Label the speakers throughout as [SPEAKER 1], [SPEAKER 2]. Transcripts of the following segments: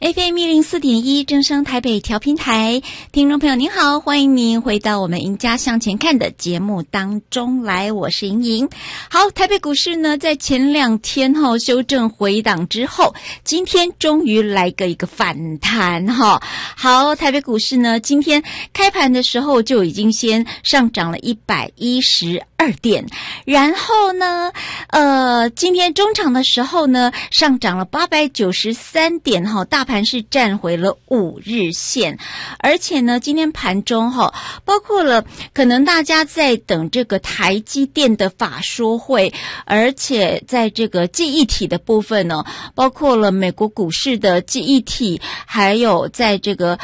[SPEAKER 1] FM104.1正声台北调频台，听众朋友您好，欢迎您回到我们赢家向前看的节目当中来，我是莹莹。好，台北股市呢在前2天修正回档之后，今天终于来个一个反弹哈。好，台北股市呢今天开盘的时候就已经先上涨了112点，然后呢今天中场的时候呢上涨了893点哈，大盘是站回了5日线，而且呢今天盘中包括了可能大家在等这个台积电的法说会，而且在这个记忆体的部分呢，包括了美国股市的记忆体，还有在这个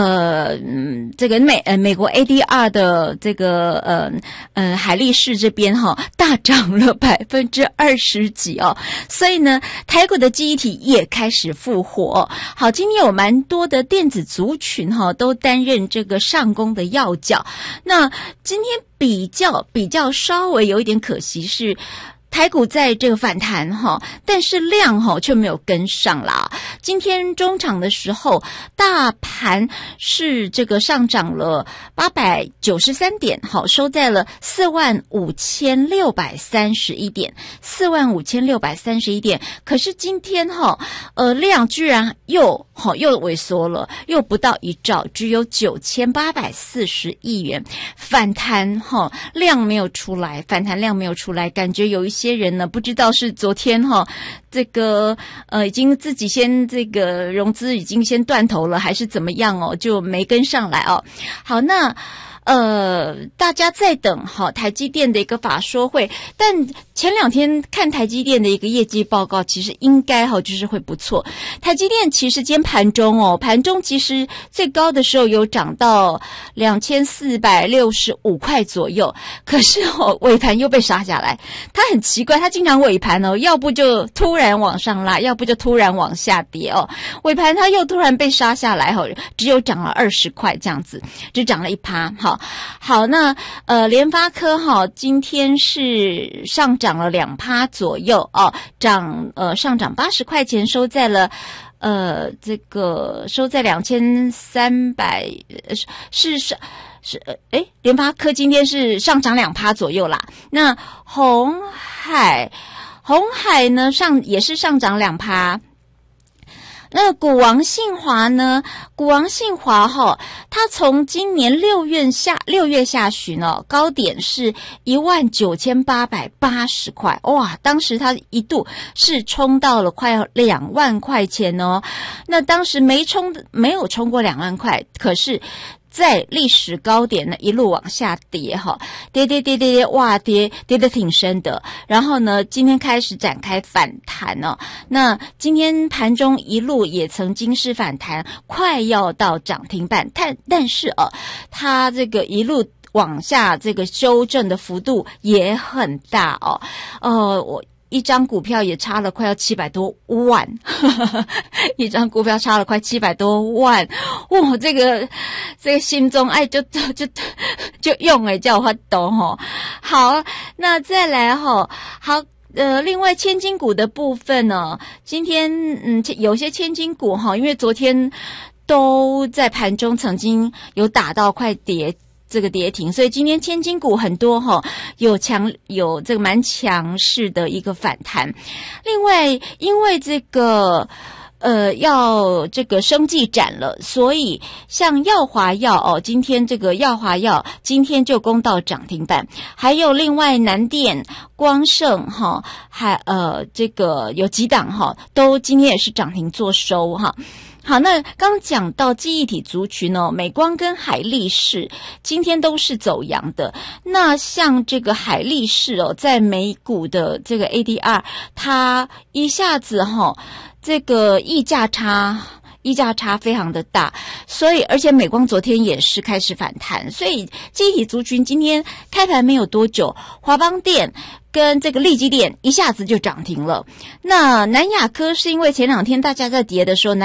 [SPEAKER 1] 美国 ADR 的这个海力士这边大涨了20%几哦，所以呢台股的记忆体也开始复活。好，今天有蛮多的电子族群都担任这个上攻的要角。那今天比较稍微有一点可惜是台股在这个反弹但是量却没有跟上啦。今天中场的时候，大盘是这个上涨了893点，收在了45631点，45631点。可是今天量居然又萎缩了，又不到1兆，只有9840亿元。反弹量没有出来，感觉有一些人呢，不知道是昨天这个已经自己先这个融资已经先断头了，还是怎么样就没跟上来哦。好，那大家在等台积电的一个法说会，但前2天看台积电的一个业绩报告，其实应该就是会不错。台积电其实今天盘中其实最高的时候有涨到2465块左右，可是尾盘又被杀下来。它很奇怪，它经常尾盘要不就突然往上拉，要不就突然往下跌尾盘它又突然被杀下来只有涨了20块这样子，只涨了1%。好，那联发科今天是上涨了2%左右上涨80块钱，收在了收在2300联发科今天是上涨2%左右啦。那鸿海呢也是上涨2%。那股王信华呢？它从今年6月下旬高点是19880块，哇！当时它一度是冲到了快要2万块钱哦。那当时没有冲过2万块，可是在历史高点呢一路往下跌跌，哇，跌得挺深的。然后呢今天开始展开反弹那今天盘中一路也曾经是反弹，快要到涨停板，但是它这个一路往下这个修正的幅度也很大我一张股票也差了快要700多万一张股票差了快700多万，哇，这个心中就用叫我懂好，那再来另外千金股的部分呢，今天有些千金股因为昨天都在盘中曾经有打到快跌停，所以今天千金股很多有这个蛮强势的一个反弹。另外因为这个要这个生技展了，所以像耀华药今天这个耀华药今天就攻到涨停板，还有另外南电、光盛还这个有几档都今天也是涨停做收好，那刚讲到记忆体族群美光跟海力士今天都是走阳的。那像这个海力士在美股的这个 ADR， 它一下子这个溢价差非常的大，所以而且美光昨天也是开始反弹，所以记忆体族群今天开盘没有多久，华邦电跟这个力积电一下子就涨停了。那南亚科是因为前2天大家在跌的时候